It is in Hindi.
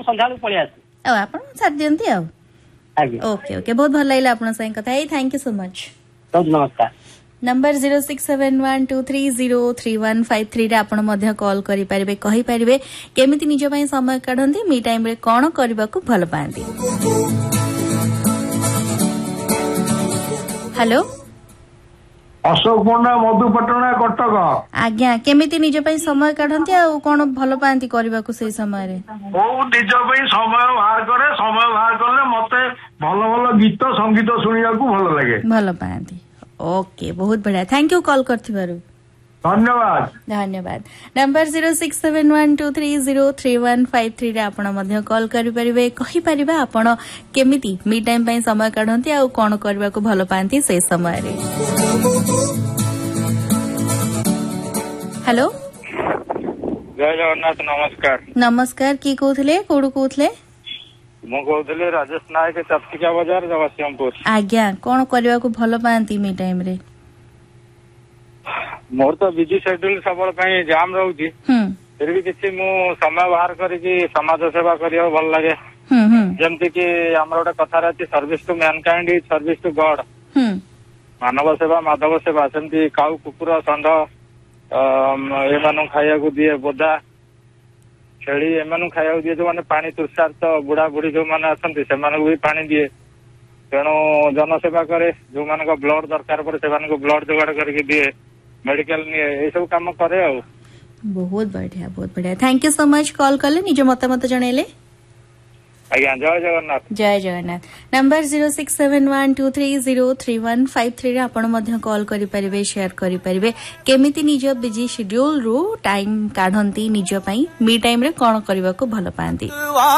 ସନ୍ଧ୍ୟା ବେଳକୁ ପଳେଇ ଆସେ। ଆଉ ଆପଣ ଛାଡି ଦିଅନ୍ତି ଆଉ। ଆଜ୍ଞା ଓକେ ଓକେ, ବହୁତ ଭଲ ଲାଗିଲା ଆପଣଙ୍କ ସାଙ୍ଗେ କଥା ହେଇ। Thank you so much. ନମସ୍କାର। नंबर 0671230353 रे आपण मध्य कॉल करि परिबे, कहि परिबे केमिति निज पई समय काढंती, मी टाइम रे कोन करबा को भल पांती। हेलो अशोक पंडा मधुपटना कटक। आज्ञा केमिति निज पई समय काढंती आ कोन भल पांती करबा को सेई समय रे? बहुत निज पई समय बाहर करे, समय बाहर करले मते भल भल गीत संगीत सुनिया को भल लागे। भल पांती। ओके, बहुत बढ़िया, थैंक यू कॉल करथिबारु। धन्यवाद धन्यवाद। नंबर 0671230353 रे आपण मध्य कॉल करि परिबे, कहि परिबे आपण केमिति मी टाइम पई समय काढंती आ कोन करबा को भल पांती से समय रे। हेलो जय जगन्नाथ, नमस्कार। नमस्कार, की कहउथले, कोडु कहउथले? मु कहउथले राजेश नायक, चपटिका बाजार, जगतसिंहपुर। आज्ञा कोन करबा को भल पांती मी टाइम रे? मोर तो बिजी शेड्यूल सबल पई जाम रहउची, फिर भी किछि मु समय बाहर करिकि समाज सेवा करियो भल लागे। जेमति कि हमर ओटा कथा रहती, service to Mankind is service to God. मानव सेवा माधव सेवा, सेमति काउ कुकुर षंढ एमानु खाइया को दिए, बोधा छेली एमानु खाइया को दिए, जो माने पानी तुषार्थ बुढ़ा बुढ़ी जो माने असंती सेमानकु भी पानी दिए। तेणु जनसेवा करे, जो मानक ब्लड दरकार पड़े सेमानकु ब्लड जोगाड़ करके दिए, मेडिकल निए, ए सब काम करे। आ बहुत बढ़िया, बहुत बढ़िया, thank you so much call कले, निज मतामत जणैले। आज्ञा जय जगन्नाथ। जय जगन्नाथ। नंबर 0671230353 रे आपण मध्य कॉल करि परिबे, शेयर करि परिबे केमिति निज बिजी शेड्यूल रो टाइम काढंती निज पई, मी टाइम रे कोन करबा को भल पांती।